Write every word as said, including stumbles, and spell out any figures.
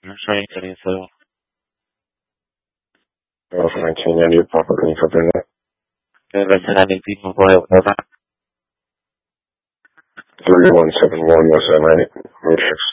I'm trying to get so. Oh, nineteen ninety, Papa Green for dinner. Representing people for whatever. three one seven one, West Atlantic, Route six.